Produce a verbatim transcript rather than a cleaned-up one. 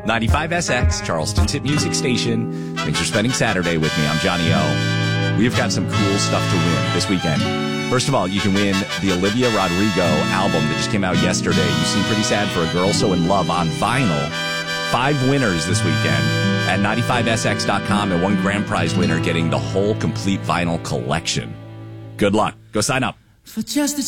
ninety-five S X, Charleston's hit music station. Thanks for spending Saturday with me. I'm Johnny O. We've got some cool stuff to win this weekend. First of all, you can win the Olivia Rodrigo album that just came out yesterday. You Seem Pretty Sad for a Girl So in Love on vinyl. Five winners this weekend at ninety-five S X dot com, and one grand prize winner getting the whole complete vinyl collection. Good luck. Go sign up. For just a